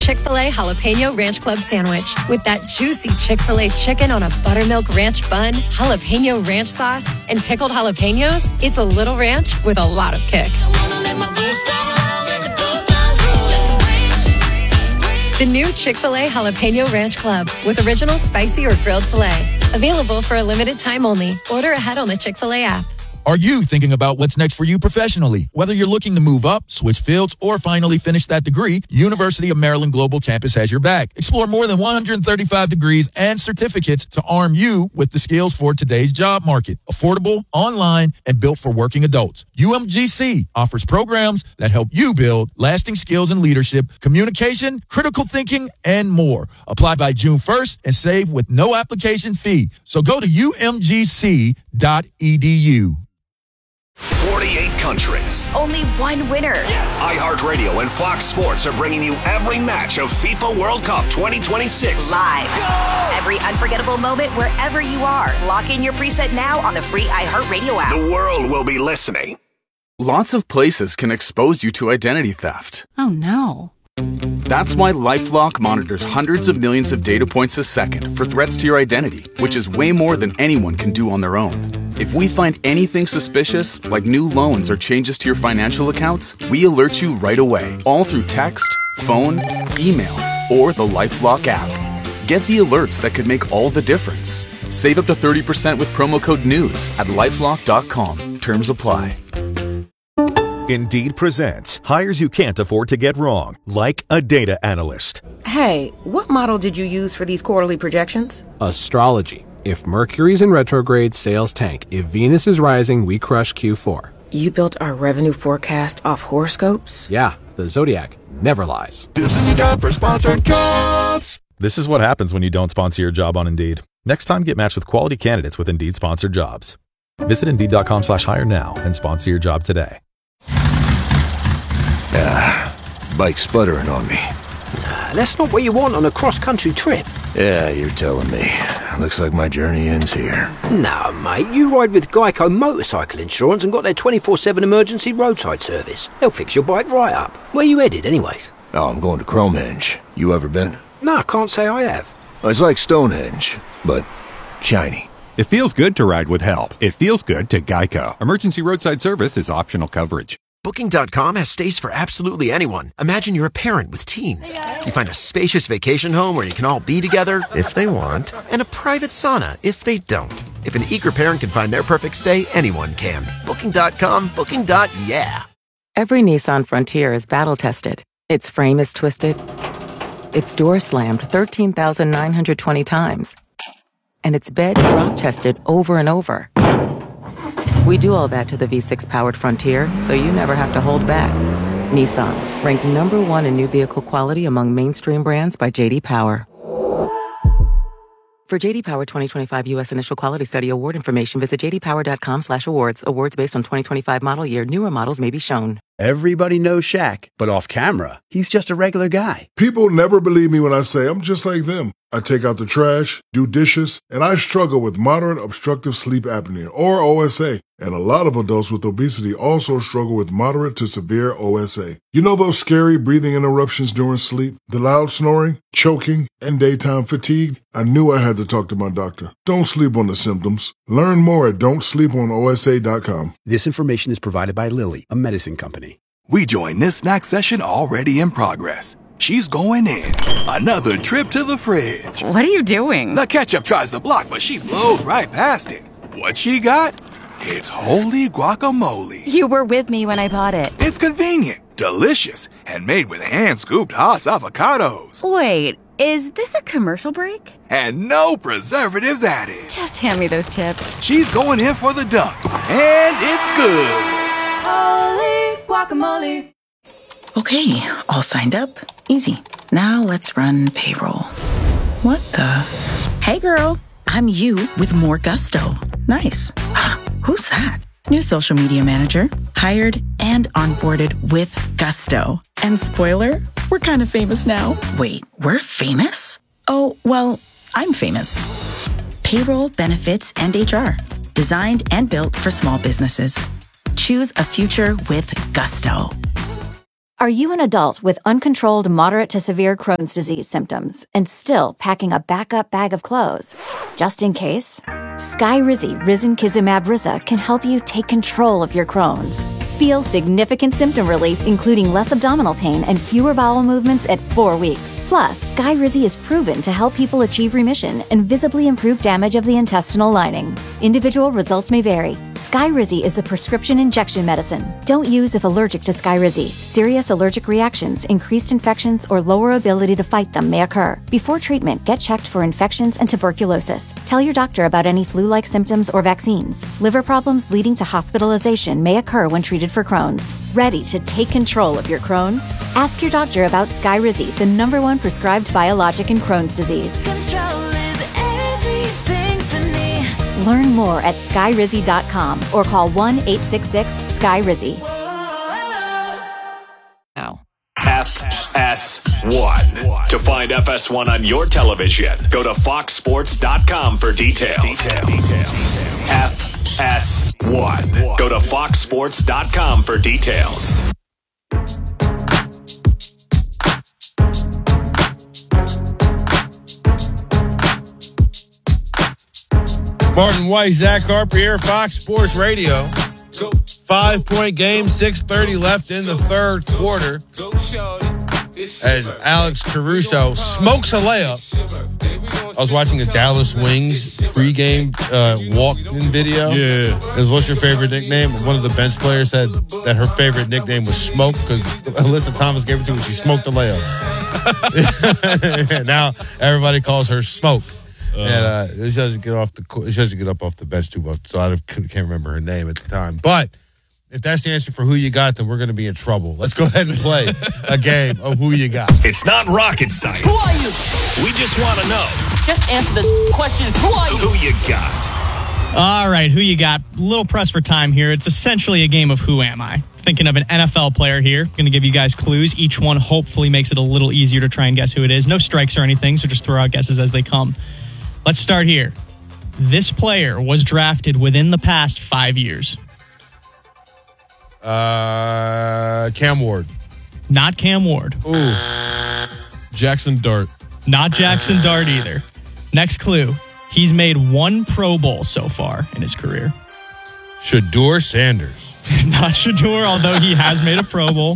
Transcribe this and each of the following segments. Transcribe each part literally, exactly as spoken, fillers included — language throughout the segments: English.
Chick-fil-A Jalapeno Ranch Club sandwich. With that juicy Chick-fil-A chicken on a buttermilk ranch bun, jalapeno ranch sauce, and pickled jalapenos, it's a little ranch with a lot of kick. The new Chick-fil-A Jalapeno Ranch Club with original spicy or grilled filet. Available for a limited time only. Order ahead on the Chick-fil-A app. Are you thinking about what's next for you professionally? Whether you're looking to move up, switch fields, or finally finish that degree, University of Maryland Global Campus has your back. Explore more than one hundred thirty-five degrees and certificates to arm you with the skills for today's job market. Affordable, online, and built for working adults. U M G C offers programs that help you build lasting skills in leadership, communication, critical thinking, and more. Apply by June first and save with no application fee. So go to U M G C dot E D U. forty-eight countries. Only one winner. Yes. iHeartRadio and Fox Sports are bringing you every match of FIFA World Cup twenty twenty-six. Live. Go! Every unforgettable moment wherever you are. Lock in your preset now on the free iHeartRadio app. The world will be listening. Lots of places can expose you to identity theft. Oh, no. That's why LifeLock monitors hundreds of millions of data points a second for threats to your identity, which is way more than anyone can do on their own. If we find anything suspicious, like new loans or changes to your financial accounts, we alert you right away, all through text, phone, email, or the LifeLock app. Get the alerts that could make all the difference. Save up to thirty percent with promo code NEWS at lifelock dot com. Terms apply. Indeed presents hires you can't afford to get wrong, like a data analyst. Hey, what model did you use for these quarterly projections? Astrology. If Mercury's in retrograde, sales tank. If Venus is rising, we crush Q four. You built our revenue forecast off horoscopes? Yeah, the Zodiac never lies. This is a job for sponsored jobs. This is what happens when you don't sponsor your job on Indeed. Next time, get matched with quality candidates with Indeed sponsored jobs. Visit Indeed.com slash hire now and sponsor your job today. Ah, bike's sputtering on me. Nah, that's not what you want on a cross-country trip. Yeah, you're telling me. Looks like my journey ends here. No, mate, you ride with Geico Motorcycle Insurance and got their twenty-four seven emergency roadside service. They'll fix your bike right up. Where you headed, anyways? Oh, I'm going to Cromenge. You ever been? No, I can't say I have. It's like Stonehenge, but shiny. It feels good to ride with help. It feels good to Geico. Emergency roadside service is optional coverage. Booking dot com has stays for absolutely anyone. Imagine you're a parent with teens. You find a spacious vacation home where you can all be together, if they want, and a private sauna, if they don't. If an eager parent can find their perfect stay, anyone can. Booking dot com, booking. Yeah. Every Nissan Frontier is battle-tested. Its frame is twisted. Its door slammed thirteen thousand nine hundred twenty times. And its bed drop-tested over and over. We do all that to the V six powered Frontier, so you never have to hold back. Nissan, ranked number one in new vehicle quality among mainstream brands by J D Power. For J D Power twenty twenty-five U S Initial Quality Study Award information, visit j d power dot com slash awards. Awards based on twenty twenty-five model year. Newer models may be shown. Everybody knows Shaq, but off camera, he's just a regular guy. People never believe me when I say I'm just like them. I take out the trash, do dishes, and I struggle with moderate obstructive sleep apnea, or O S A. And a lot of adults with obesity also struggle with moderate to severe O S A. You know those scary breathing interruptions during sleep? The loud snoring, choking, and daytime fatigue? I knew I had to talk to my doctor. Don't sleep on the symptoms. Learn more at don't sleep on O S A dot com. This information is provided by Lilly, a medicine company. We join this snack session already in progress. She's going in. Another trip to the fridge. What are you doing? The ketchup tries to block, but she blows right past it. What she got? It's holy guacamole. You were with me when I bought it. It's convenient, delicious, and made with hand-scooped Haas avocados. Wait, is this a commercial break? And no preservatives added. Just hand me those chips. She's going in for the dunk, and it's good. Holy guacamole. Okay, all signed up. Easy. Now let's run payroll. What the? Hey girl, I'm you with more gusto. Nice. Who's that? New social media manager, hired and onboarded with gusto. And spoiler, we're kind of famous now. Wait, we're famous? Oh, well, I'm famous. Payroll, benefits, and H R. Designed and built for small businesses. Choose a future with gusto. Are you an adult with uncontrolled moderate to severe Crohn's disease symptoms and still packing a backup bag of clothes? Just in case? Skyrizi Risankizumab Riza can help you take control of your Crohn's. Feel significant symptom relief, including less abdominal pain and fewer bowel movements at four weeks. Plus, Skyrizi is proven to help people achieve remission and visibly improve damage of the intestinal lining. Individual results may vary. Skyrizi is a prescription injection medicine. Don't use if allergic to Skyrizi. Serious allergic reactions, increased infections, or lower ability to fight them may occur. Before treatment, get checked for infections and tuberculosis. Tell your doctor about any flu-like symptoms or vaccines. Liver problems leading to hospitalization may occur when treated for Crohn's. Ready to take control of your Crohn's? Ask your doctor about Skyrizi, the number one prescribed biologic in Crohn's disease. Control is everything to me. Learn more at skyrizi dot com or call one eight six six sky rizi. Now. F S one. To find F S one on your television, go to fox sports dot com for details. Details. F S one. Go to fox sports dot com for details. Martin White, Zach Harper here, Fox Sports Radio. Five-point game, six thirty left in the third quarter. As Alex Caruso smokes a layup. I was watching the Dallas Wings pregame uh, walk-in video. Yeah. It was, what's your favorite nickname? One of the bench players said that her favorite nickname was Smoke because Alyssa Thomas gave it to her when she smoked the layup. Now everybody calls her Smoke. Uh, and uh, she doesn't get off the she doesn't get up off the bench too much, so I can't remember her name at the time. But if that's the answer for who you got, then we're going to be in trouble. Let's go ahead and play a game of who you got. It's not rocket science. Who are you? We just want to know. Just answer the questions. Who are you? Who you got? All right, who you got? A little pressed for time here. It's essentially a game of who am I? Thinking of an N F L player here. Going to give you guys clues. Each one hopefully makes it a little easier to try and guess who it is. No strikes or anything, so just throw out guesses as they come. Let's start here. This player was drafted within the past five years. Uh, Cam Ward. Not Cam Ward. Ooh. Jackson Dart. Not Jackson Dart either. Next clue. He's made one Pro Bowl so far in his career. Shedeur Sanders. Not Shedeur, although he has made a Pro Bowl.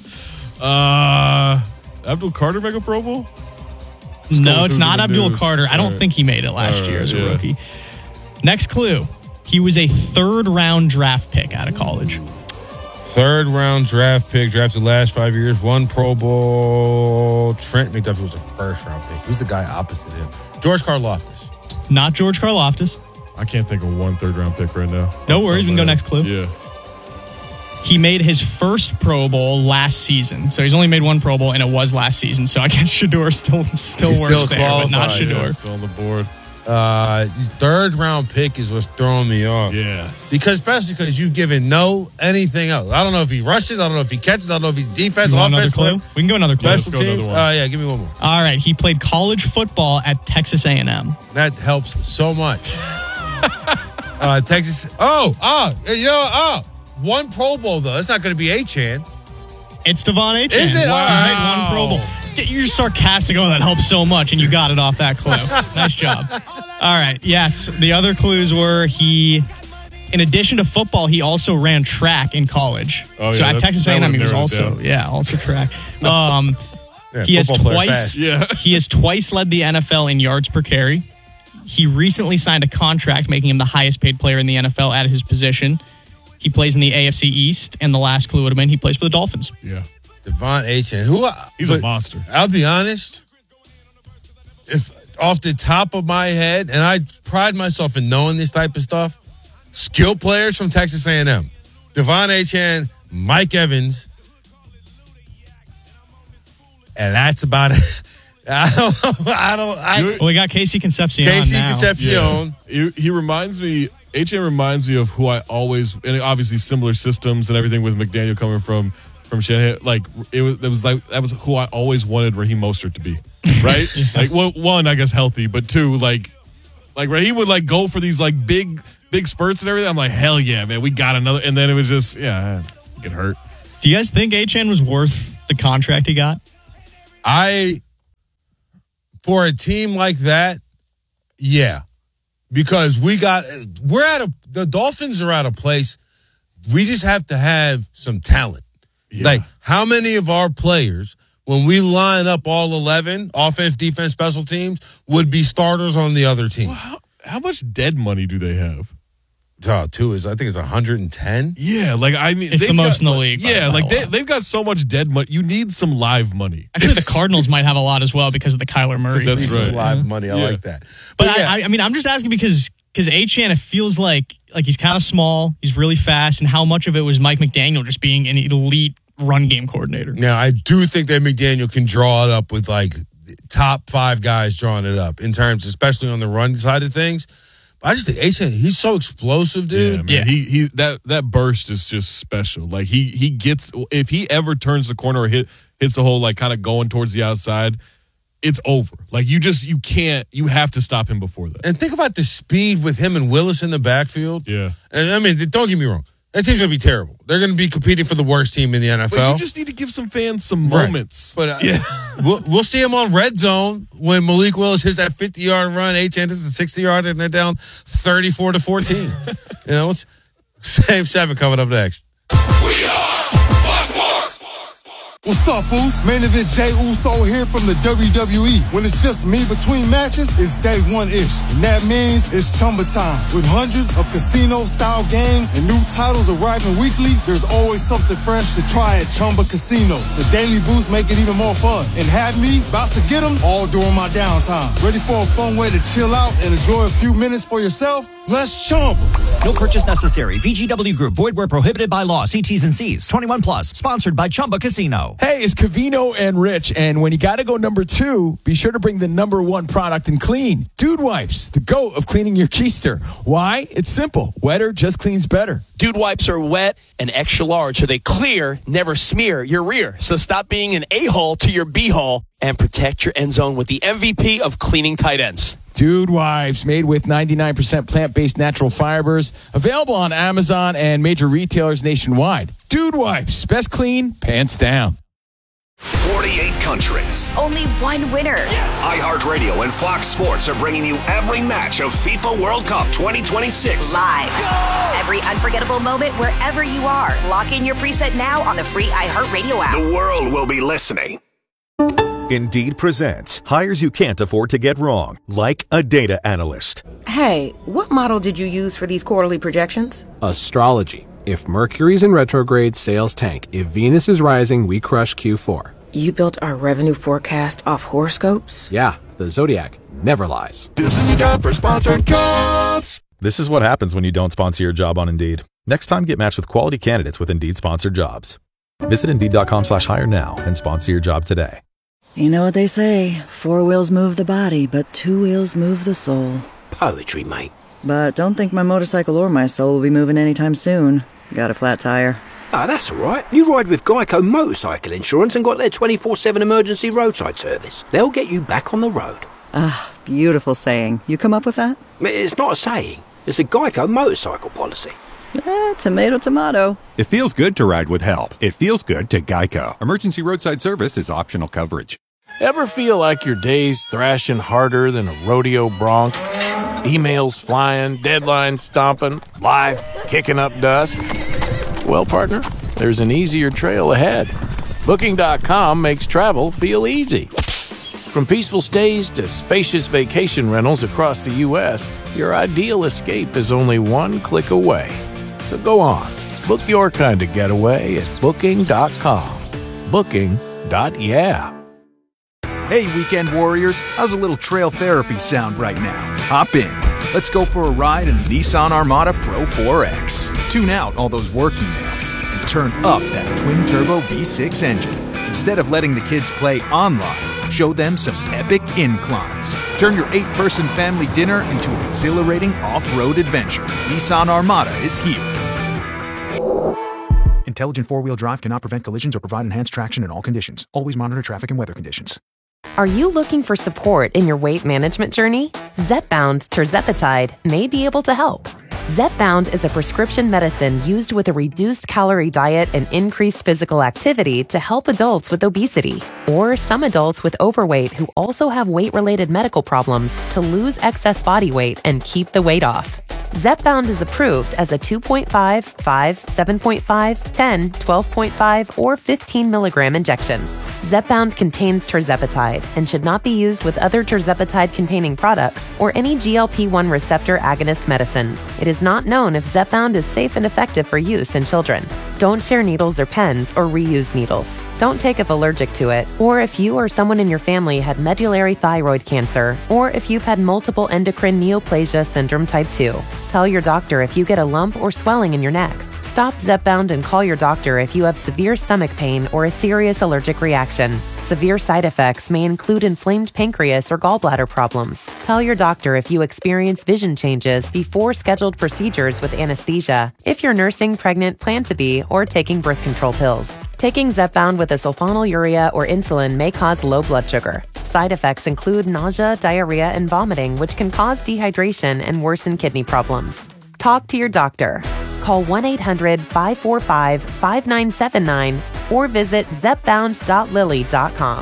Uh, Abdul Carter make a Pro Bowl? Just no, it's not Abdul news. Carter. I don't right. think he made it last right, year as a yeah. rookie. Next clue. He was a third round draft pick out of college. Third round draft pick, drafted last five years, one Pro Bowl. Trent McDuffie was a first round pick. Who's the guy opposite him? George Karlaftis. Not George Karlaftis. I can't think of one third round pick right now. No worries. We can go next clue. Yeah. He made his first Pro Bowl last season. So he's only made one Pro Bowl, and it was last season. So I guess Shedeur still still he's works still there, but not Shedeur. Yeah, still on the board. Uh, third round pick is what's throwing me off. Yeah. Because especially because you've given no anything else. I don't know if he rushes. I don't know if he catches. I don't know if he's defense, you want offense. Another clue? We can go another clue. Special teams. Oh, uh, yeah. Give me one more. All right. He played college football at Texas A and M. That helps so much. uh, Texas. Oh, oh, you know, oh. One Pro Bowl, though. It's not going to be Achane. It's Devon Achane. Is it? Wow. Wow. He's made one Pro Bowl. You're sarcastic. Oh, that helps so much, and you got it off that clue. Nice job. All right. Yes, the other clues were he, in addition to football, he also ran track in college. Oh, so yeah, at Texas A and M, he was also, yeah, also track. Um, yeah, he has twice. Fast. Yeah. He has twice led the N F L in yards per carry. He recently signed a contract, making him the highest paid player in the N F L at his position. He plays in the A F C East, and the last clue would have been he plays for the Dolphins. Yeah. Devon Achane. Who? He's a monster. I'll be honest. If off the top of my head, and I pride myself in knowing this type of stuff, skill players from Texas A and M. Devon Achane, Mike Evans, and that's about it. I don't. I don't. I, well, we got Casey Concepcion. Casey now. Concepcion. Yeah. He, he reminds me. H A reminds me of who I always, and obviously similar systems and everything with McDaniel coming from from Shanahan. Like it was, it was like that was who I always wanted Raheem Mostert to be, right? yeah. Like well, one, I guess healthy, but two, like like Raheem would like go for these like big big spurts and everything. I'm like, hell yeah, man, we got another. And then it was just yeah, get hurt. Do you guys think Achane was worth the contract he got? I, for a team like that, yeah. Because we got, we're at a, the Dolphins are at a place, we just have to have some talent. Yeah. Like, how many of our players, when we line up all eleven, offense, defense, special teams, would be starters on the other team? Well, how, how much dead money do they have? Oh, two is, I think it's one hundred ten. Yeah, like, I mean, it's the most got, in the like, league. Yeah, like, they, they've got so much dead money. You need some live money. Actually, the Cardinals might have a lot as well because of the Kyler Murray. So that's right. Live yeah. money. I yeah. like that. But, But yeah. I, I mean, I'm just asking because because Achane, it feels like like he's kind of small, he's really fast, and how much of it was Mike McDaniel just being an elite run game coordinator? Now, I do think that McDaniel can draw it up with, like, top five guys drawing it up in terms, especially on the run side of things. But I just think Achane, he's so explosive, dude. Yeah, man. Yeah. He he that that burst is just special. Like he he gets if he ever turns the corner or hit hits the hole like kind of going towards the outside, it's over. Like you just you can't you have to stop him before that. And think about the speed with him and Willis in the backfield. Yeah. And I mean, don't get me wrong. That team's going to be terrible. They're going to be competing for the worst team in the N F L. But you just need to give some fans some moments. Right. But uh, yeah. we'll, we'll see him on red zone when Malik Willis hits that fifty-yard run, Achane does a sixty-yard, and they're down thirty-four to fourteen. You know, it's same seven coming up next. We are What's up, fools? Main event Jey Uso here from the W W E. When it's just me between matches, it's day one-ish. And that means it's Chumba time. With hundreds of casino-style games and new titles arriving weekly, there's always something fresh to try at Chumba Casino. The daily boosts make it even more fun. And have me about to get them all during my downtime. Ready for a fun way to chill out and enjoy a few minutes for yourself? Let's Chumba. No purchase necessary. V G W Group. Void where prohibited by law. See T's and C's. twenty-one plus. Sponsored by Chumba Casino. Hey, it's Covino and Rich, and when you got to go number two, be sure to bring the number one product in clean. Dude Wipes, the GOAT of cleaning your keister. Why? It's simple. Wetter just cleans better. Dude Wipes are wet and extra large, so they clear, never smear your rear. So stop being an a-hole to your b-hole and protect your end zone with the M V P of cleaning tight ends. Dude Wipes, made with ninety-nine percent plant-based natural fibers. Available on Amazon and major retailers nationwide. Dude Wipes, best clean, pants down. forty-eight countries. Only one winner. Yes. iHeartRadio and Fox Sports are bringing you every match of FIFA World Cup twenty twenty-six. Live. Go! Every unforgettable moment wherever you are. Lock in your preset now on the free iHeartRadio app. The world will be listening. Indeed presents hires you can't afford to get wrong, like a data analyst. Hey, what model did you use for these quarterly projections? Astrology. If Mercury's in retrograde, sales tank. If Venus is rising, we crush Q four. You built our revenue forecast off horoscopes? Yeah, the Zodiac never lies. This is your job for sponsored jobs. This is what happens when you don't sponsor your job on Indeed. Next time, get matched with quality candidates with Indeed sponsored jobs. Visit Indeed.com slash hire now and sponsor your job today. You know what they say, four wheels move the body, but two wheels move the soul. Poetry, mate. But don't think my motorcycle or my soul will be moving anytime soon. Got a flat tire. Ah, that's all right. You ride with Geico Motorcycle Insurance and got their twenty-four seven emergency roadside service. They'll get you back on the road. Ah, beautiful saying. You come up with that? It's not a saying. It's a Geico motorcycle policy. Eh, tomato, tomato. It feels good to ride with help. It feels good to Geico. Emergency roadside service is optional coverage. Ever feel like your day's thrashing harder than a rodeo bronc? Emails flying, deadlines stomping, life kicking up dust? Well, partner, there's an easier trail ahead. Booking dot com makes travel feel easy. From peaceful stays to spacious vacation rentals across the U S, your ideal escape is only one click away. So go on, book your kind of getaway at Booking dot com. Booking. Yeah. Hey, weekend warriors, how's a little trail therapy sound right now? Hop in. Let's go for a ride in the Nissan Armada Pro four X. Tune out all those work emails and turn up that twin-turbo V six engine. Instead of letting the kids play online, show them some epic inclines. Turn your eight-person family dinner into an exhilarating off-road adventure. Nissan Armada is here. Intelligent four-wheel drive cannot prevent collisions or provide enhanced traction in all conditions. Always monitor traffic and weather conditions. Are you looking for support in your weight management journey? Zepbound tirzepatide may be able to help. Zepbound is a prescription medicine used with a reduced calorie diet and increased physical activity to help adults with obesity, or some adults with overweight who also have weight-related medical problems to lose excess body weight and keep the weight off. Zepbound is approved as a two point five, five, seven point five, ten, twelve point five, or fifteen milligram injection. Zepbound contains tirzepatide and should not be used with other tirzepatide-containing products or any G L P one receptor agonist medicines. It is not known if Zepbound is safe and effective for use in children. Don't share needles or pens or reuse needles. Don't take if allergic to it, or if you or someone in your family had medullary thyroid cancer, or if you've had multiple endocrine neoplasia syndrome type two. Tell your doctor if you get a lump or swelling in your neck. Stop Zepbound and call your doctor if you have severe stomach pain or a serious allergic reaction. Severe side effects may include inflamed pancreas or gallbladder problems. Tell your doctor if you experience vision changes before scheduled procedures with anesthesia, if you're nursing, pregnant, plan to be, or taking birth control pills. Taking Zepbound with a sulfonylurea or insulin may cause low blood sugar. Side effects include nausea, diarrhea, and vomiting, which can cause dehydration and worsen kidney problems. Talk to your doctor. Call one eight hundred, five four five, five nine seven nine or visit zepbound dot lilly dot com.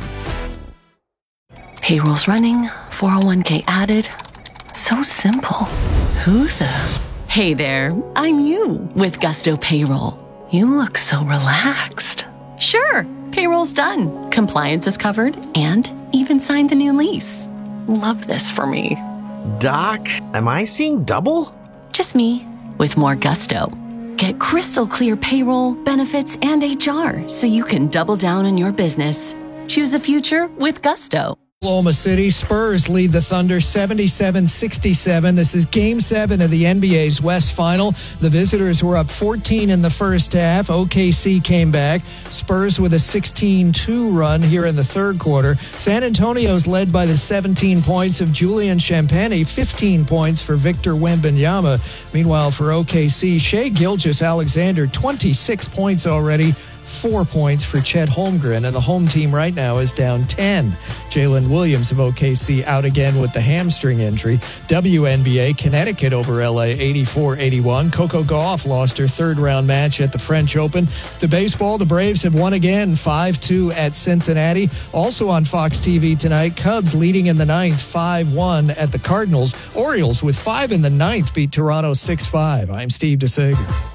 Payroll's running, four oh one k added. So simple. Who the? Hey there, I'm you with Gusto Payroll. You look so relaxed. Sure, payroll's done. Compliance is covered and even signed the new lease. Love this for me. Doc, am I seeing double? Just me. With more Gusto. Get crystal clear payroll, benefits, and H R so you can double down on your business. Choose a future with Gusto. Oklahoma City Spurs lead the Thunder seventy-seven sixty-seven. This is Game seven of the N B A's West Final. The visitors were up fourteen in the first half. O K C came back. Spurs with a sixteen two run here in the third quarter. San Antonio's led by the seventeen points of Julian Champagny, fifteen points for Victor Wembanyama. Meanwhile, for O K C, Shai Gilgeous-Alexander, twenty-six points already. Four points for Chet Holmgren, and the home team right now is down ten. Jalen Williams of O K C out again with the hamstring injury. W N B A, Connecticut over L A, eighty-four eighty-one. Coco Gauff lost her third-round match at the French Open. To baseball, the Braves have won again, five two at Cincinnati. Also on Fox T V tonight, Cubs leading in the ninth, five one at the Cardinals. Orioles with five in the ninth beat Toronto six five. I'm Steve DeSager.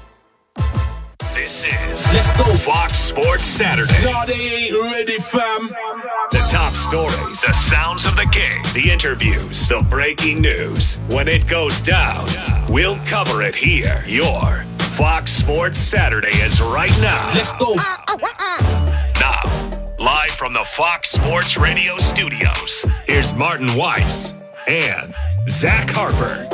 This is Let's Go Fox Sports Saturday. No, they ain't ready, fam. The top stories, the sounds of the game, the interviews, the breaking news. When it goes down, we'll cover it here. Your Fox Sports Saturday is right now. Let's go. Now, live from the Fox Sports Radio studios, here's Martin Weiss and Zach Harper.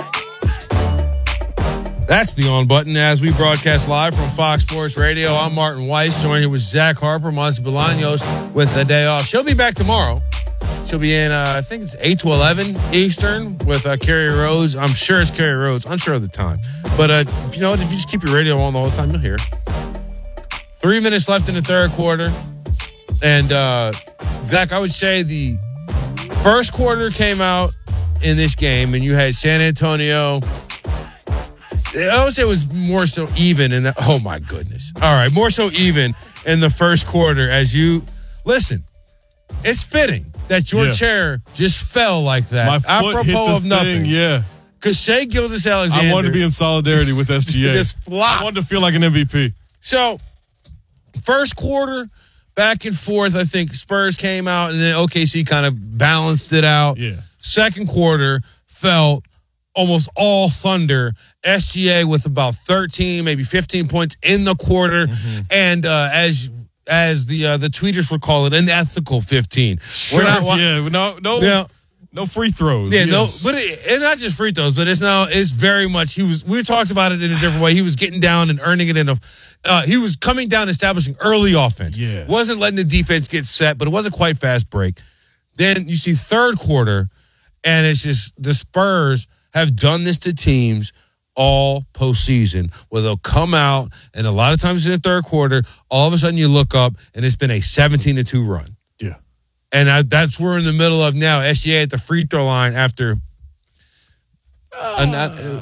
That's the on button as we broadcast live from Fox Sports Radio. I'm Martin Weiss, joined here with Zach Harper, Monty Bolaños with the day off. She'll be back tomorrow. She'll be in, uh, I think it's eight to eleven Eastern with uh, Carrie Rhodes. I'm sure it's Carrie Rhodes. Unsure of the time. But uh, if you know if you just keep your radio on the whole time, you'll hear it. Three minutes left in the third quarter. And, uh, Zach, I would say the first quarter came out in this game, and you had San Antonio. I would say it was more so even in the, oh my goodness. All right, more so even in the first quarter as you, listen, it's fitting that your yeah. chair just fell like that. My foot apropos hit the of nothing. Thing, yeah. Because Shai Gilgeous-Alexander. I wanted to be in solidarity with S G A. Just flopped. I wanted to feel like an M V P. So, first quarter, back and forth, I think Spurs came out and then O K C kind of balanced it out. Yeah. Second quarter felt almost all Thunder. S G A with about thirteen, maybe fifteen points in the quarter. Mm-hmm. And uh, as as the uh, the tweeters would call it, an ethical fifteen. Sure, We're not, yeah, no, no, yeah. no free throws. Yeah, yes. no, but it, and not just free throws, but it's now it's very much he was. We talked about it in a different way. He was getting down and earning it in a. Uh, he was coming down, establishing early offense. Yeah, wasn't letting the defense get set, but it wasn't quite fast break. Then you see third quarter, and it's just the Spurs have done this to teams all postseason, where they'll come out, and a lot of times in the third quarter, all of a sudden you look up, and it's been a seventeen to two run. Yeah. And I, that's what we're in the middle of now. S G A at the free throw line after. Uh, an, uh,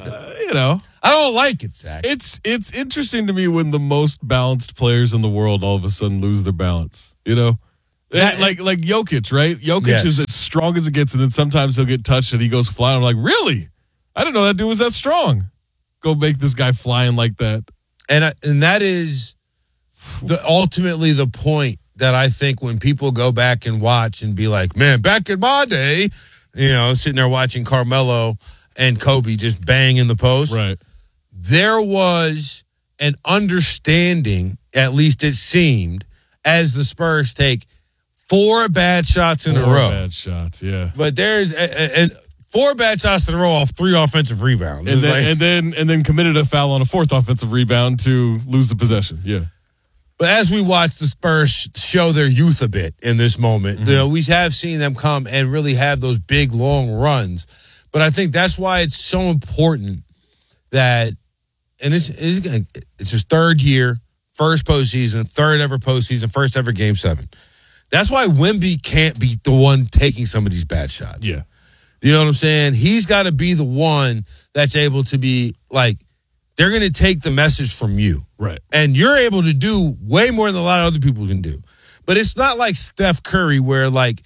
you know. I don't like it, Zach. It's it's interesting to me when the most balanced players in the world all of a sudden lose their balance. You know, that, like like Jokic, right? Jokic yes. is as strong as it gets, and then sometimes he'll get touched and he goes flying. I'm like, really? I didn't know that dude was that strong. Go make this guy flying like that. And I, and that is the ultimately the point that I think when people go back and watch and be like, man, back in my day, you know, sitting there watching Carmelo and Kobe just bang in the post. Right. There was an understanding, at least it seemed, as the Spurs take four bad shots in four a row. bad shots, yeah. But there's a, a, a, four bad shots in a row off three offensive rebounds. And then, like, and then and then committed a foul on a fourth offensive rebound to lose the possession, yeah. But as we watch the Spurs show their youth a bit in this moment, mm-hmm. you know, we have seen them come and really have those big, long runs. But I think that's why it's so important that, and it's it's, it's his third year, first postseason, third ever postseason, first ever game seven. That's why Wemby can't be the one taking some of these bad shots. Yeah. You know what I'm saying? He's got to be the one that's able to be like, they're going to take the message from you. Right. And you're able to do way more than a lot of other people can do. But it's not like Steph Curry where, like,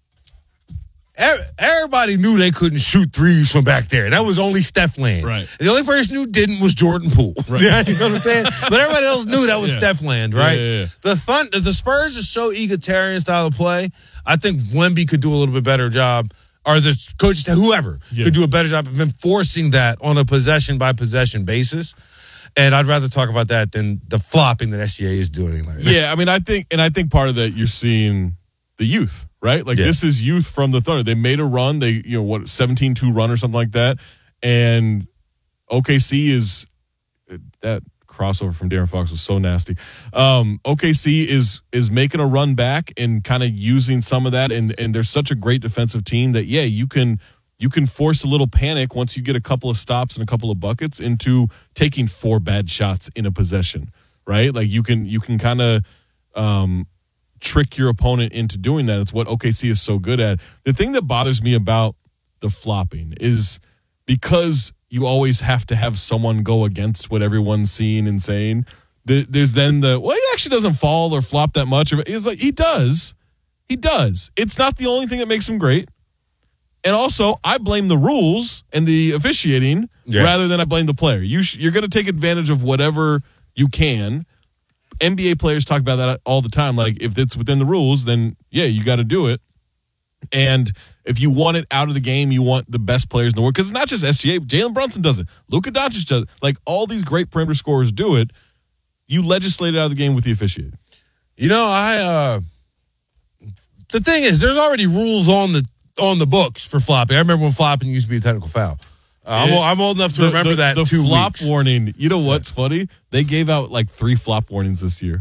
everybody knew they couldn't shoot threes from back there. That was only Steph land. Right. And the only person who didn't was Jordan Poole. Right. You know what I'm saying? But everybody else knew that was yeah. Steph land, right? Yeah, yeah, yeah. The fun, the Spurs are so egalitarian style of play. I think Wemby could do a little bit better job, or the coaches, whoever, yeah. could do a better job of enforcing that on a possession-by-possession basis. And I'd rather talk about that than the flopping that S G A is doing. Like, yeah, I mean, I think, and I think part of that you're seeing the youth, right? Like, yeah. this is youth from the Thunder. They made a run. They, you know, what, seventeen two run or something like that. And O K C is, that crossover from Darren Fox was so nasty. Um, O K C is is making a run back and kind of using some of that. And, and they're such a great defensive team that, yeah, you can you can force a little panic once you get a couple of stops and a couple of buckets into taking four bad shots in a possession, right? Like, you can you can kind of um, trick your opponent into doing that. It's what O K C is so good at. The thing that bothers me about the flopping is because you always have to have someone go against what everyone's seeing and saying. There's then the, well, he actually doesn't fall or flop that much. It's like, he does. He does. It's not the only thing that makes him great. And also, I blame the rules and the officiating yeah. rather than I blame the player. You sh- you're going to take advantage of whatever you can. N B A players talk about that all the time. Like, if it's within the rules, then, yeah, you got to do it. And if you want it out of the game, you want the best players in the world. Because it's not just S G A. Jalen Brunson does it. Luka Doncic does it. Like, all these great perimeter scorers do it. You legislate it out of the game with the officiating. You know, I uh, the thing is, there's already rules on the on the books for flopping. I remember when flopping used to be a technical foul. Uh, I'm, old, I'm old enough to the, remember the, that the two flop weeks. warning. You know what's yeah. funny? They gave out like three flop warnings this year.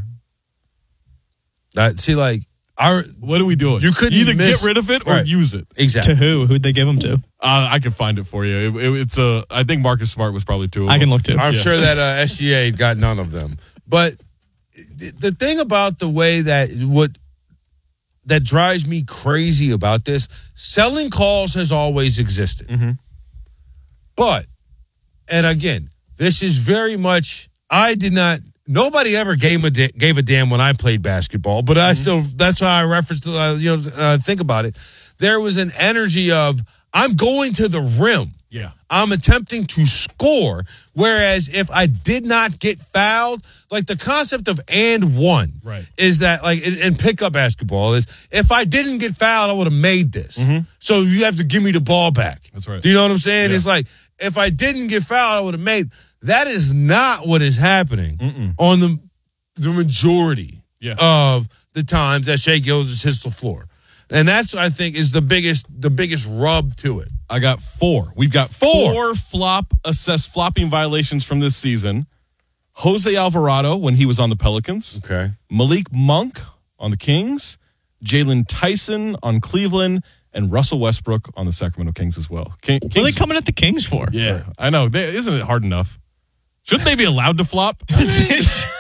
Uh, see, like, our what are we doing? You couldn't either miss, get rid of it or right. use it. Exactly. To who? Who'd they give them to? Uh, I can find it for you. It, it, it's a. I think Marcus Smart was probably two of them. I can look too. I'm yeah. sure that uh, S G A got none of them. But the thing about the way that what that drives me crazy about this, selling calls has always existed. Mm-hmm. But, and again, this is very much, I did not, nobody ever gave a, gave a damn when I played basketball, but mm-hmm. I still, that's how I referenced, uh, you know, uh, think about it. There was an energy of, I'm going to the rim. Yeah. I'm attempting to score. Whereas if I did not get fouled, like the concept of and one right. is that, like, in, in pickup basketball, is if I didn't get fouled, I would have made this. Mm-hmm. So you have to give me the ball back. That's right. Do you know what I'm saying? Yeah. It's like, if I didn't get fouled, I would have made. That is not what is happening Mm-mm. on the the majority yeah. of the times that Shai Gilgeous hits the floor. And that's, I think, is the biggest the biggest rub to it. I got four. We've got four, four flop assessed flopping violations from this season. Jose Alvarado when he was on the Pelicans. Okay. Malik Monk on the Kings. Jalen Tyson on Cleveland. And Russell Westbrook on the Sacramento Kings as well. King, what are they coming at the Kings for? Yeah, I know. They, isn't it hard enough? Shouldn't they be allowed to flop? they,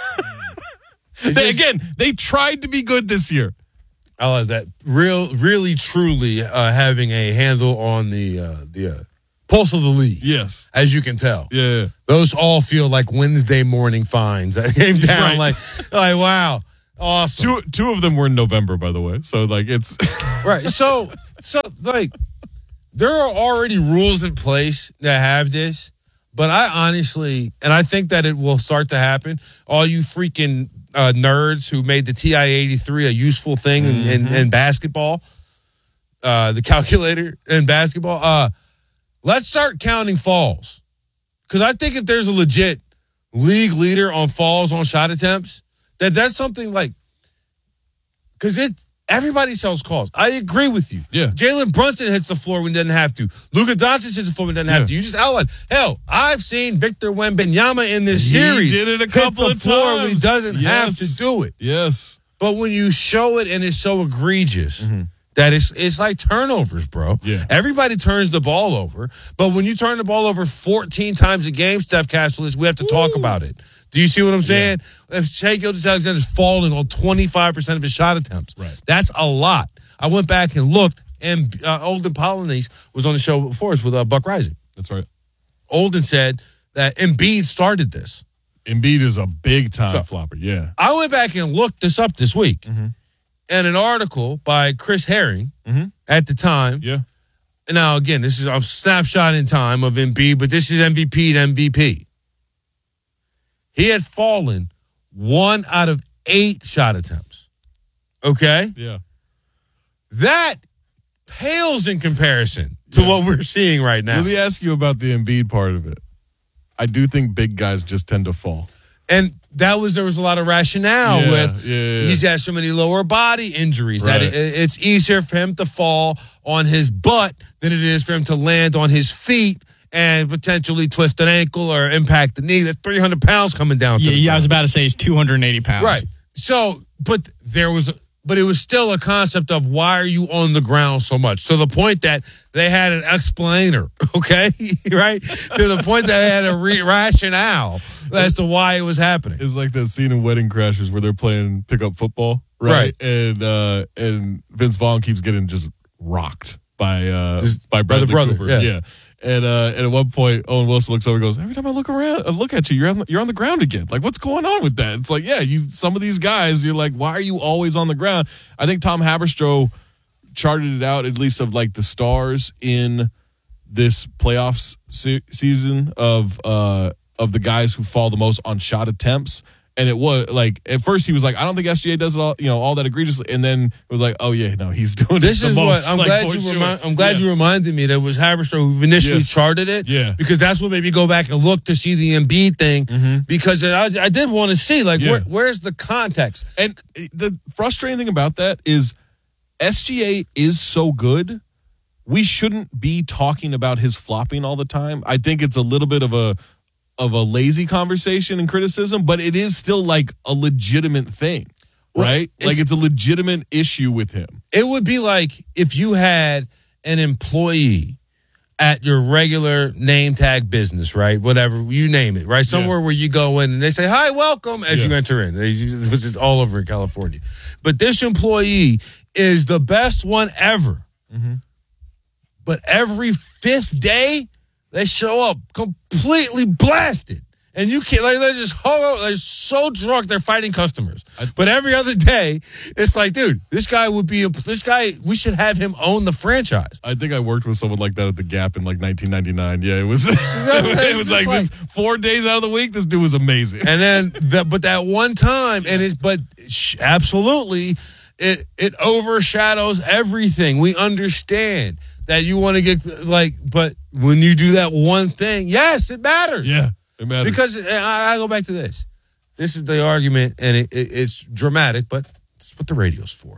again, they tried to be good this year. I love that. Real, really, truly uh, having a handle on the uh, the uh, pulse of the league. Yes. As you can tell. Yeah. Those all feel like Wednesday morning finds that came down Right. like, like, wow, awesome. Two two of them were in November, by the way. So like it's Right. So, so like, there are already rules in place that have this, but I honestly, and I think that it will start to happen. All you freaking uh, nerds who made the T I eighty-three a useful thing in, in, in basketball, uh, the calculator in basketball, uh, let's start counting falls. Because I think if there's a legit league leader on falls on shot attempts, that that's something like, because it everybody sells calls. I agree with you. Yeah. Jalen Brunson hits the floor when he doesn't have to. Luka Doncic hits the floor when he doesn't have Yeah. to. You just outlined. Hell, I've seen Victor Wembanyama in this He series. did it a hit couple the of floor when he times. doesn't have Yes. to do it. Yes. But when you show it and it's so egregious Mm-hmm. that it's it's like turnovers, bro. Yeah. Everybody turns the ball over, but when you turn the ball over fourteen times a game, Steph Castle, we have to talk about it. Do you see what I'm saying? If Shai Gilgeous-Alexander is falling on twenty-five percent of his shot attempts, Right. that's a lot. I went back and looked, and uh, Olden Polynice was on the show before us with uh, Buck Rising. That's right. Olden said that Embiid started this. Embiid is a big time So- flopper. Yeah. I went back and looked this up this week, Mm-hmm. and an article by Chris Herring Mm-hmm. at the time. Yeah. Now, again, this is a snapshot in time of Embiid, but this is M V P to M V P. He had fallen one out of eight shot attempts. Okay? Yeah. That pales in comparison to Yeah. what we're seeing right now. Let me ask you about the Embiid part of it. I do think big guys just tend to fall. And that was there was a lot of rationale Yeah, with yeah, yeah. he's had so many lower body injuries that Right. it, it's easier for him to fall on his butt than it is for him to land on his feet and potentially twist an ankle or impact the knee. That's three hundred pounds coming down. to Yeah, the yeah, I ground. was about to say he's two hundred eighty pounds. Right. So, but there was, but it was still a concept of why are you on the ground so much? To the point that they had an explainer, okay? Right? To the point that they had a re- rationale as to why it was happening. It's like that scene in Wedding Crashers where they're playing pickup football, right? Right. And uh, and Vince Vaughn keeps getting just rocked by uh, Just by by the Bradley brother, Cooper. yeah. And uh, and at one point, Owen Wilson looks over and goes, "Every time I look around, I look at you, you're on the, you're on the ground again. Like, what's going on with that?" It's like, yeah, you. Some of these guys, you're like, why are you always on the ground? I think Tom Haberstroh charted it out, at least of like the stars in this playoffs se- season of uh of the guys who fall the most on shot attempts. And it was like at first he was like, I don't think S G A does it all, you know, all that egregiously. And then it was like, oh yeah, no, he's doing This it the is most. what I'm like, glad for you sure. remind, I'm glad you Yes. reminded me that it was Haberstroh who initially Yes. charted it. Yeah. Because that's what made me go back and look to see the Embiid thing. Mm-hmm. Because I, I did want to see like Yeah. where, where's the context. And the frustrating thing about that is S G A is so good. We shouldn't be talking about his flopping all the time. I think it's a little bit of a of a lazy conversation and criticism, but it is still like a legitimate thing, Well, right? it's- like it's a legitimate issue with him. It would be like if you had an employee at your regular name tag business, right? Whatever, you name it, right? Somewhere where you go in and they say, hi, welcome, as Yeah. you enter in, which is all over in California. But this employee is the best one ever. Mm-hmm. But every fifth day, they show up completely blasted. And you can't, like, they're just hung they're so drunk, they're fighting customers. But every other day, it's like, dude, this guy would be, a, this guy, we should have him own the franchise. I think I worked with someone like that at the Gap in like nineteen ninety-nine. Yeah, it was. it was like, like- this, four days out of the week. This dude was amazing. And then, the, but that one time, and it's, but sh- absolutely, it it overshadows everything. We understand that you want to get, like, but when you do that one thing, yes, it matters. Yeah, it matters. Because I, I go back to this. This is the argument, and it, it, it's dramatic, but it's what the radio's for.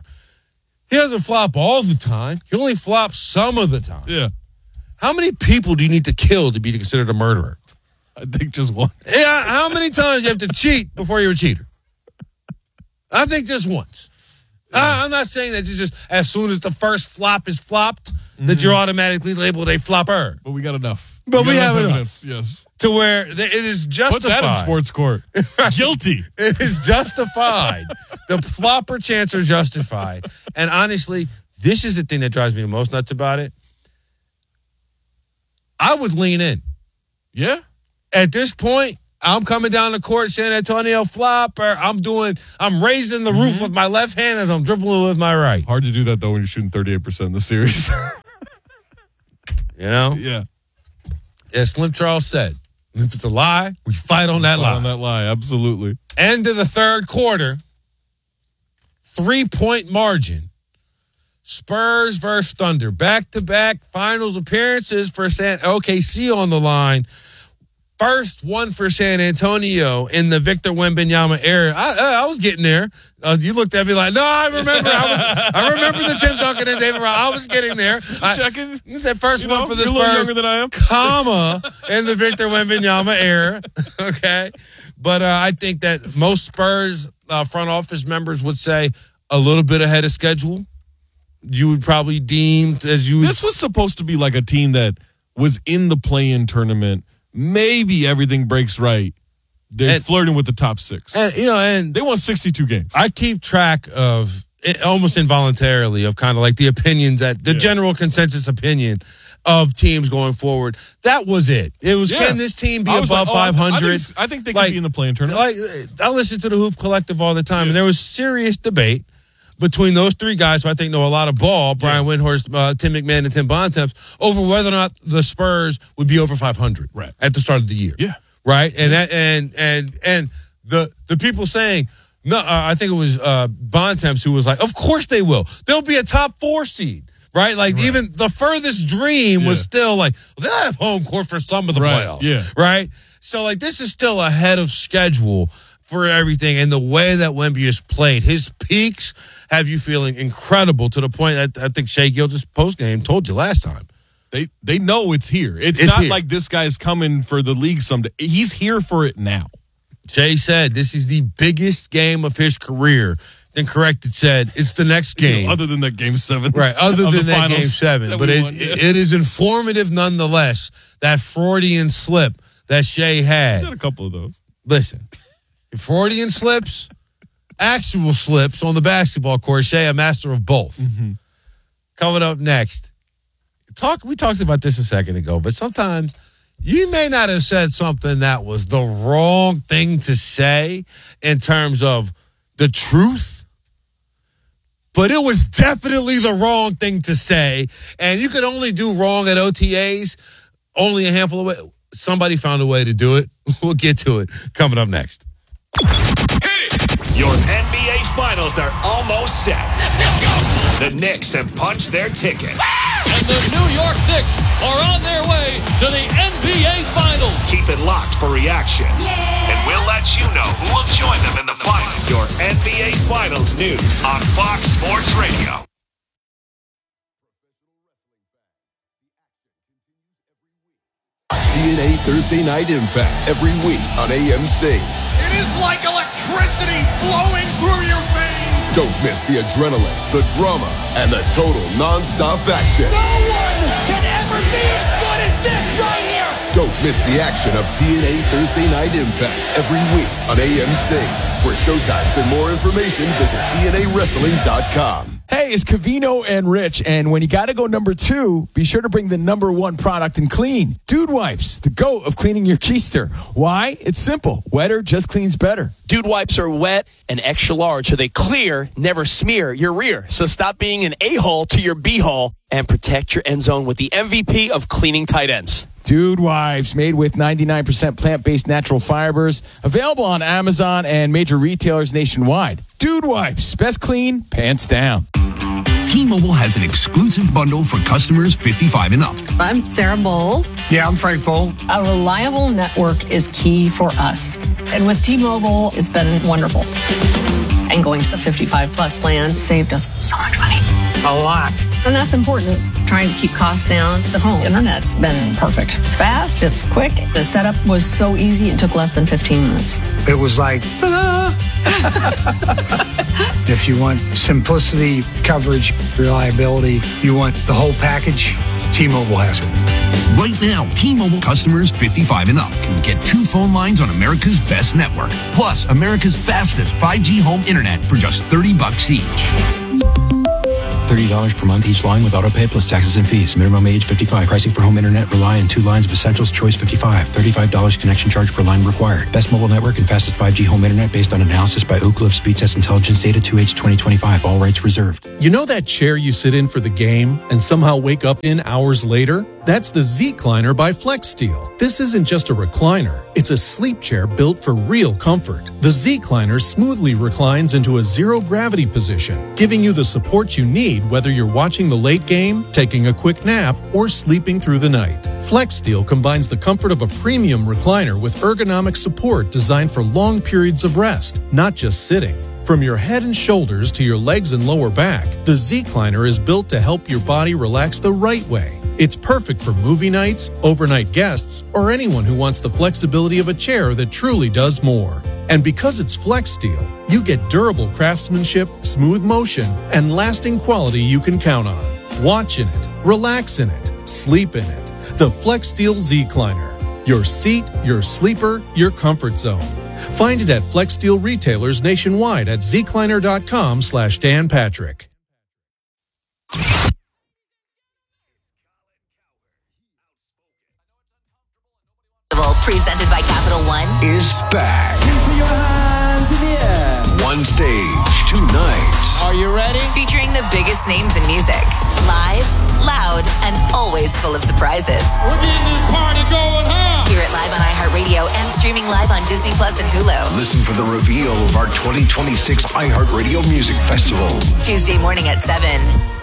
He doesn't flop all the time. He only flops some of the time. Yeah. How many people do you need to kill to be considered a murderer? I think just one. Yeah. How many times do you have to cheat before you're a cheater? I think just once. I, I'm not saying that it's just as soon as the first flop is flopped that you're automatically labeled a flopper. But we got enough. But we, got have enough. evidence. Yes. To where th- it is justified. Put that in sports court. Guilty. It is justified. The flopper chants are justified. And honestly, this is the thing that drives me the most nuts about it. I would lean in. Yeah. At this point, I'm coming down the court, San Antonio flopper. I'm doing, I'm raising the roof with my left hand as I'm dribbling with my right. Hard to do that, though, when you're shooting thirty-eight percent in the series. You know? Yeah. As Slim Charles said, if it's a lie, we fight on that fight lie. on that lie, absolutely. End of the third quarter, three-point margin. Spurs versus Thunder. Back-to-back finals appearances for San O K C on the line. First one for San Antonio in the Victor Wembanyama era. I, I, I was getting there. Uh, you looked at me like, no, I remember. I, was, I remember the Tim Duncan and David Ross. I was getting there. I, Checking. You said first you one know, for the you're Spurs. a little younger than I am. Comma in the Victor Wembanyama era. Okay. But uh, I think that most Spurs uh, front office members would say a little bit ahead of schedule. You would probably deem as you. This was supposed to be like a team that was in the play-in tournament. Maybe everything breaks right. They're and, flirting with the top six. And, you know, and they won sixty-two games. I keep track of, almost involuntarily, of kind of like the opinions, that the yeah. general consensus opinion of teams going forward. That was it. It was, yeah. can this team be above like, oh, five hundred? I think, I think they like, could be in the play-in tournament. Like, I listen to the Hoop Collective all the time, yeah. and there was serious debate between those three guys who I think know a lot of ball, Brian yeah. Windhorst, uh, Tim McMahon, and Tim Bontemps, over whether or not the Spurs would be over five hundred right. at the start of the year. Yeah. Right? And that, and and and the the people saying, no, uh, I think it was uh, Bontemps who was like, of course they will. They'll be a top four seed. Right? Like, right. even the furthest dream yeah. was still like, they'll have home court for some of the right. playoffs. Yeah. Right? So, like, this is still ahead of schedule for everything, and the way that Wemby has played, his peaks have you feeling incredible to the point that I think Shea Gilgeous postgame told you last time. They they know it's here. It's, it's not here. Like this guy's coming for the league someday. He's here for it now. Shea said this is the biggest game of his career. Then corrected said it's the next game. You know, other than that game seven. Right, other than that game seven. That but it, won, yeah. it is informative nonetheless, that Freudian slip that Shea had. He's had a couple of those. Listen. Freudian slips, actual slips on the basketball court. Shea, a master of both. Mm-hmm. Coming up next, talk. We talked about this a second ago, but sometimes you may not have said something that was the wrong thing to say in terms of the truth, but it was definitely the wrong thing to say, and you could only do wrong at O T As only a handful of ways. Somebody found a way to do it. We'll get to it coming up next. Your N B A Finals are almost set. Let's, let's go. The Knicks have punched their ticket. And the New York Knicks are on their way to the N B A Finals. Keep it locked for reactions. Yeah. And we'll let you know who will join them in the finals. Your N B A Finals news on Fox Sports Radio. T N A Thursday Night Impact every week on A M C. It is like electricity flowing through your veins. Don't miss the adrenaline, the drama, and the total non-stop action. No one can ever be as good as this right here. Don't miss the action of T N A Thursday Night Impact every week on A M C. For showtimes and more information, visit T N A wrestling dot com. Hey, it's Covino and Rich, and when you got to go number two, be sure to bring the number one product in clean. Dude Wipes, the GOAT of cleaning your keister. Why? It's simple. Wetter just cleans better. Dude Wipes are wet and extra large, so they clear, never smear your rear. So stop being an a-hole to your b-hole and protect your end zone with the M V P of cleaning tight ends. Dude Wipes, made with ninety-nine percent plant-based natural fibers. Available on Amazon and major retailers nationwide. Dude Wipes, best clean, pants down. T-Mobile has an exclusive bundle for customers fifty-five and up. I'm Sarah Bowl. Yeah, I'm Frank Bowl. A reliable network is key for us. And with T-Mobile, it's been wonderful. And going to the fifty-five plus plan saved us so much money. A lot. And that's important. Trying to keep costs down. The home internet's been perfect. It's fast. It's quick. The setup was so easy. It took less than fifteen minutes. It was like, ta-da! If you want simplicity, coverage, reliability, you want the whole package, T-Mobile has it. Right now, T-Mobile customers fifty-five and up can get two phone lines on America's best network, plus America's fastest five G home internet for just thirty bucks each. thirty dollars per month each line with autopay plus taxes and fees. Minimum age fifty-five. Pricing for home internet rely on two lines of Essentials Choice fifty-five. thirty-five dollars connection charge per line required. Best mobile network and fastest five G home internet based on analysis by Ookla of Speed Test Intelligence Data two H twenty twenty-five. All rights reserved. You know that chair you sit in for the game and somehow wake up in hours later? That's the Z-Cliner by FlexSteel. This isn't just a recliner. It's a sleep chair built for real comfort. The Z-Cliner smoothly reclines into a zero-gravity position, giving you the support you need whether you're watching the late game, taking a quick nap, or sleeping through the night. FlexSteel combines the comfort of a premium recliner with ergonomic support designed for long periods of rest, not just sitting. From your head and shoulders to your legs and lower back, the Z-Cliner is built to help your body relax the right way. It's perfect for movie nights, overnight guests, or anyone who wants the flexibility of a chair that truly does more. And because it's FlexSteel, you get durable craftsmanship, smooth motion, and lasting quality you can count on. Watch in it, relax in it, sleep in it. The FlexSteel Z-Cliner. Your seat, your sleeper, your comfort zone. Find it at FlexSteel retailers nationwide at zcliner.com slash Dan Patrick. Presented by Capital One is back. Your hands in the air. One stage, two nights. Are you ready? Featuring the biggest names in music. Live, loud, and always full of surprises. We're getting this party going, huh? Hear it live on iHeartRadio and streaming live on Disney Plus and Hulu. Listen for the reveal of our twenty twenty-six iHeartRadio Music Festival. Tuesday morning at seven.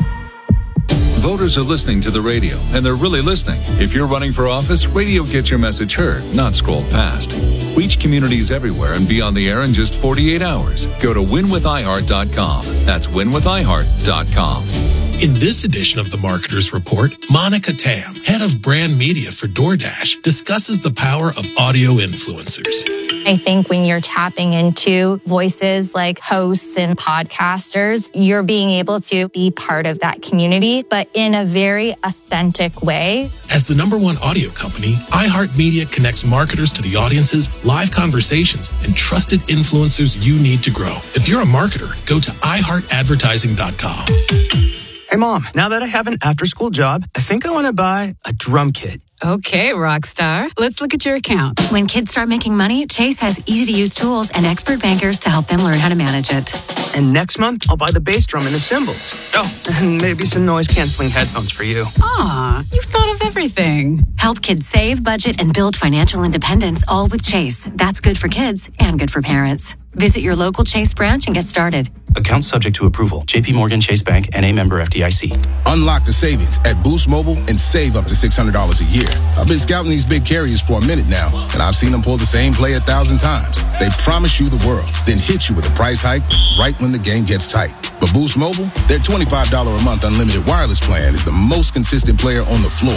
Voters are listening to the radio, and they're really listening. If you're running for office, radio gets your message heard, not scrolled past. Reach communities everywhere and be on the air in just forty-eight hours. Go to win with i heart dot com. That's win with i heart dot com. In this edition of the Marketer's Report, Monica Tam, head of brand media for DoorDash, discusses the power of audio influencers. I think when you're tapping into voices like hosts and podcasters, you're being able to be part of that community, but in a very authentic way. As the number one audio company, iHeartMedia connects marketers to the audiences, live conversations, and trusted influencers you need to grow. If you're a marketer, go to i heart advertising dot com. Hey, Mom, now that I have an after-school job, I think I want to buy a drum kit. Okay, rock star. Let's look at your account. When kids start making money, Chase has easy-to-use tools and expert bankers to help them learn how to manage it. And next month, I'll buy the bass drum and the cymbals. Oh, and maybe some noise-canceling headphones for you. Aw, you've thought of everything. Help kids save, budget, and build financial independence, all with Chase. That's good for kids and good for parents. Visit your local Chase branch and get started. Account subject to approval. J P Morgan Chase Bank, N A member F D I C. Unlock the savings at Boost Mobile and save up to six hundred dollars a year. I've been scouting these big carriers for a minute now, and I've seen them pull the same play a thousand times. They promise you the world, then hit you with a price hike right when the game gets tight. But Boost Mobile, their twenty-five dollars a month unlimited wireless plan is the most consistent player on the floor.